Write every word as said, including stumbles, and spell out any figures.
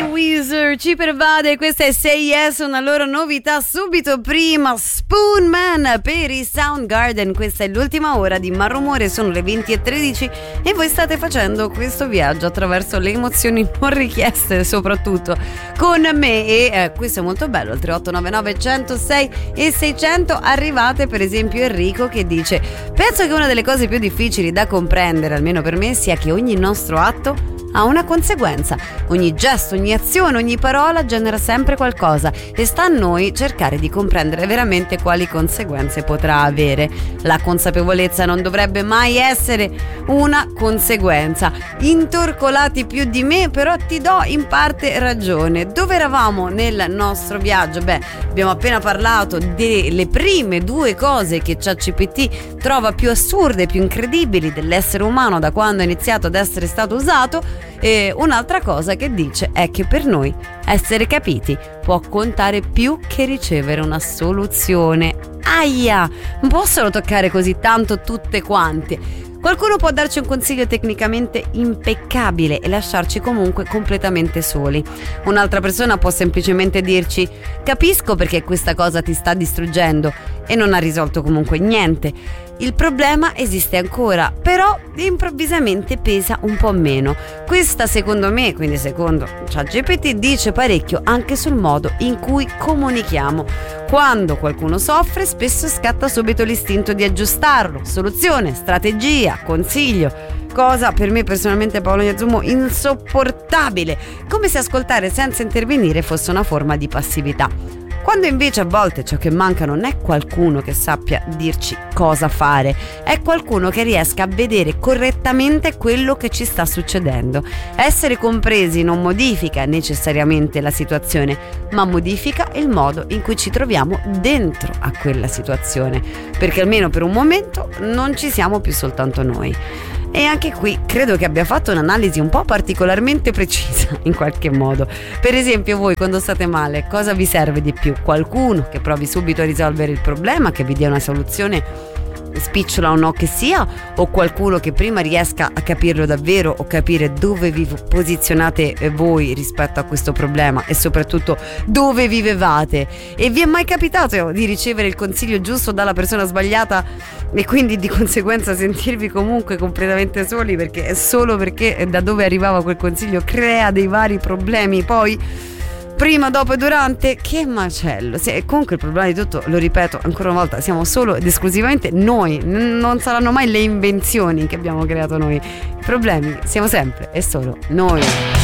Weezer ci pervade, questa è Say Yes, una loro novità. Subito prima Spoon Man per i Soundgarden. Questa è l'ultima ora di Marrumore, sono le venti e tredici e voi state facendo questo viaggio attraverso le emozioni non richieste, soprattutto con me. E eh, questo è molto bello, il tre otto nove nove uno zero sei e seicento. Arrivate per esempio Enrico che dice: penso che una delle cose più difficili da comprendere, almeno per me, sia che ogni nostro atto ha una conseguenza. Ogni gesto, ogni azione, ogni parola genera sempre qualcosa e sta a noi cercare di comprendere veramente quali conseguenze potrà avere. La consapevolezza non dovrebbe mai essere una conseguenza. Intorcolati più di me, però ti do in parte ragione. Dove eravamo nel nostro viaggio? Beh, abbiamo appena parlato delle prime due cose che ChatGPT trova più assurde, più incredibili dell'essere umano da quando è iniziato ad essere stato usato. E un'altra cosa che dice è che per noi essere capiti può contare più che ricevere una soluzione. Aia, non possono toccare così tanto tutte quante. Qualcuno può darci un consiglio tecnicamente impeccabile e lasciarci comunque completamente soli. Un'altra persona può semplicemente dirci: capisco perché questa cosa ti sta distruggendo, e non ha risolto comunque niente. Il problema esiste ancora, però improvvisamente pesa un po' meno. Questa, secondo me, quindi secondo ChatGPT, dice parecchio anche sul modo in cui comunichiamo. Quando qualcuno soffre, spesso scatta subito l'istinto di aggiustarlo. Soluzione, strategia, consiglio. Cosa per me personalmente, Paolo Iazzumo, insopportabile. Come se ascoltare senza intervenire fosse una forma di passività. Quando invece a volte ciò che manca non è qualcuno che sappia dirci cosa fare, è qualcuno che riesca a vedere correttamente quello che ci sta succedendo. Essere compresi non modifica necessariamente la situazione, ma modifica il modo in cui ci troviamo dentro a quella situazione, perché almeno per un momento non ci siamo più soltanto noi. E anche qui credo che abbia fatto un'analisi un po' particolarmente precisa in qualche modo. Per esempio, voi quando state male, cosa vi serve di più? Qualcuno che provi subito a risolvere il problema, che vi dia una soluzione spicciola o no che sia, o qualcuno che prima riesca a capirlo davvero o capire dove vi posizionate voi rispetto a questo problema e soprattutto dove vivevate? E vi è mai capitato di ricevere il consiglio giusto dalla persona sbagliata e quindi di conseguenza sentirvi comunque completamente soli, perché è solo perché da dove arrivava quel consiglio crea dei vari problemi poi prima, dopo e durante? Che macello. Se, comunque il problema di tutto, lo ripeto ancora una volta, siamo solo ed esclusivamente noi. N- non saranno mai le invenzioni che abbiamo creato noi. I problemi siamo sempre e solo noi.